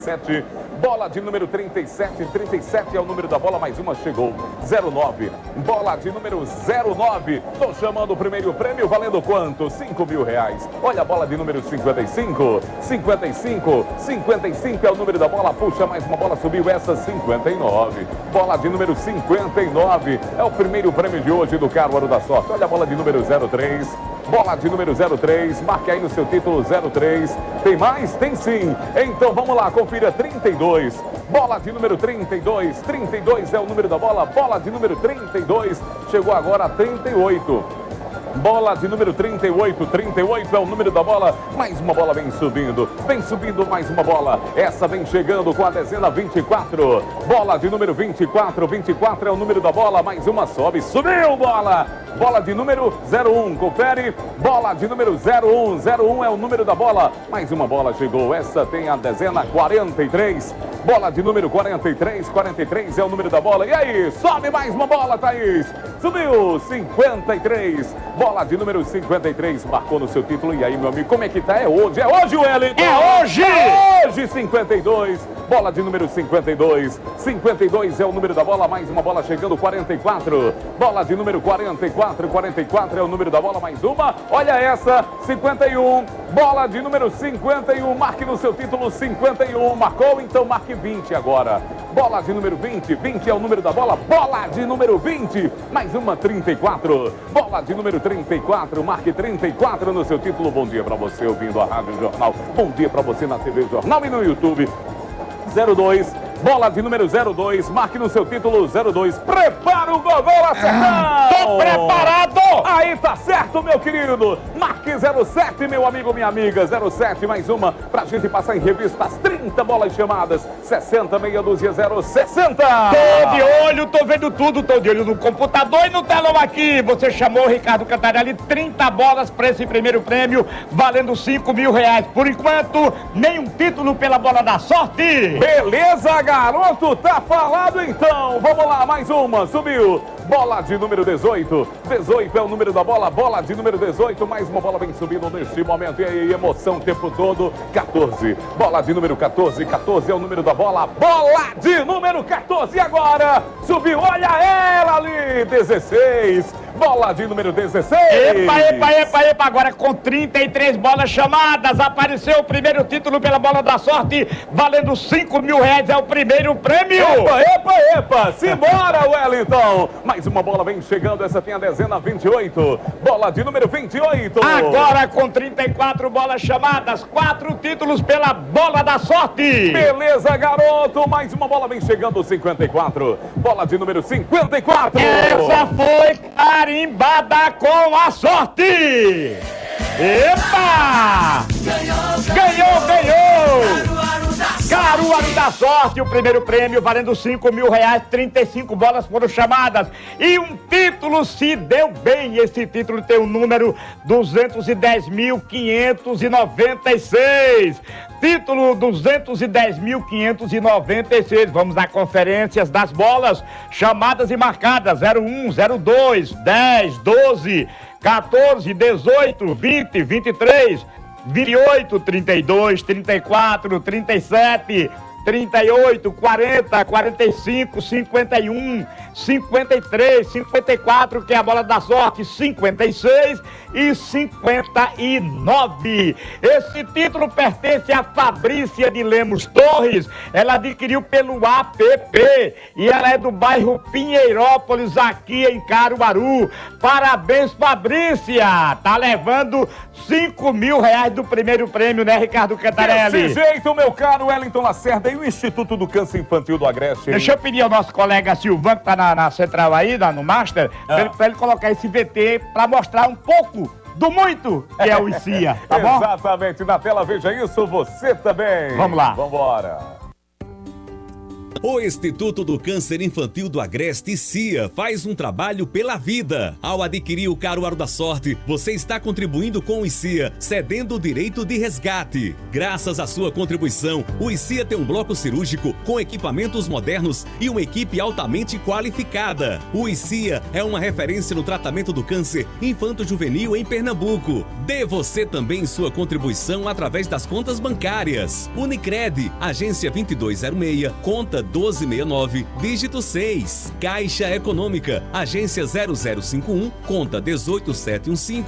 7, bola de número 37, 37 é o número da bola, mais uma chegou, 09, bola de número 09, tô chamando o primeiro prêmio, valendo quanto? 5 mil reais, olha a bola de número 55, 55, 55 é o número da bola, puxa mais uma bola, subiu essa 59, bola de número 59, é o primeiro prêmio de hoje do Caruaru da Sorte, olha a bola de número 03, bola de número 03, marque aí no seu título 03. Tem mais? Tem sim. Então vamos lá, confira 32. Bola de número 32. 32 é o número da bola. Bola de número 32. Chegou agora a 38. Bola de número 38, 38 é o número da bola, mais uma bola vem subindo mais uma bola, essa vem chegando com a dezena 24, bola de número 24, 24 é o número da bola, mais uma sobe, subiu bola, bola de número 01, confere, bola de número 01, 01 é o número da bola, mais uma bola chegou, essa tem a dezena 43, bola de número 43, 43 é o número da bola, e aí, sobe mais uma bola, Thaís, subiu, 53, bola de número 53, marcou no seu título. E aí, meu amigo, como é que tá? É hoje, Wellington! É hoje! É hoje, 52, bola de número 52. 52 é o número da bola, mais uma bola chegando, 44. Bola de número 44, 44 é o número da bola, mais uma. Olha essa, 51, bola de número 51, marque no seu título 51. Marcou, então marque 20 agora. Bola de número 20, 20 é o número da bola, bola de número 20, mais uma 34. Bola de número 34, marque 34 no seu título. Bom dia para você ouvindo a Rádio Jornal. Bom dia para você na TV Jornal e no YouTube. 02, bola de número 02, marque no seu título 02. Prepara o gogol, acertão! Tô preparado! Aí tá certo, meu querido. Marque 07, meu amigo, minha amiga. 07, mais uma pra gente passar em revista as 30 bolas chamadas. 60, meia dúzia, 060. Tô de olho, tô vendo tudo, tô de olho no computador e no telão aqui. Você chamou o Ricardo Cantarelli, 30 bolas pra esse primeiro prêmio, valendo 5 mil reais. Por enquanto, nenhum título pela bola da sorte. Beleza, garoto, tá falado então. Vamos lá, mais uma, subiu. Bola de número 18, 18 é o número da bola, bola de número 18, mais uma bola vem subindo neste momento, e aí, emoção o tempo todo, 14, bola de número 14, 14 é o número da bola, bola de número 14, agora, subiu, olha ela ali, 16, bola de número 16. Epa, agora com 33 bolas chamadas, apareceu o primeiro título pela bola da sorte, valendo 5 mil reais, é o primeiro prêmio. Epa, simbora, Wellington. Mais uma bola vem chegando, essa tem a dezena 28, bola de número 28. Agora com 34 bolas chamadas, 4 títulos pela bola da sorte. Beleza, garoto, mais uma bola vem chegando, 54, bola de número 54. Essa foi carimbada com a sorte. Epa! Ganhou! Caruaru da Sorte, o primeiro prêmio valendo 5 mil reais, 35 bolas foram chamadas e um título se deu bem. Esse título tem o número 210.596. Título 210.596. Vamos a conferências das bolas chamadas e marcadas: 01, 02, 10, 12, 14, 18, 20, 23, 28, 32, 34, 37, 38, 40, 45, 51, 53, 54, que é a bola da sorte, 56 e 59. Esse título pertence a Fabrícia de Lemos Torres. Ela adquiriu pelo app e ela é do bairro Pinheirópolis, aqui em Caruaru. Parabéns, Fabrícia! Tá levando 5 mil reais do primeiro prêmio, né, Ricardo Cantarelli? Desse jeito, meu caro Wellington Lacerda, e o Instituto do Câncer Infantil do Agreste. Deixa eu pedir ao nosso colega Silvan, que tá na central aí, no Master, pra ele colocar esse VT pra mostrar um pouco do muito que é o ICIA, tá bom? Exatamente, na tela veja isso, você também. Vamos lá. Vambora. O Instituto do Câncer Infantil do Agreste, CIA, faz um trabalho pela vida. Ao adquirir o Caruaru da Sorte, você está contribuindo com o ICIA, cedendo o direito de resgate. Graças à sua contribuição, o ICIA tem um bloco cirúrgico com equipamentos modernos e uma equipe altamente qualificada. O ICIA é uma referência no tratamento do câncer infanto-juvenil em Pernambuco. Dê você também sua contribuição através das contas bancárias. Unicred, agência 2206, conta 1269, dígito 6. Caixa Econômica, agência 0051, conta 18715,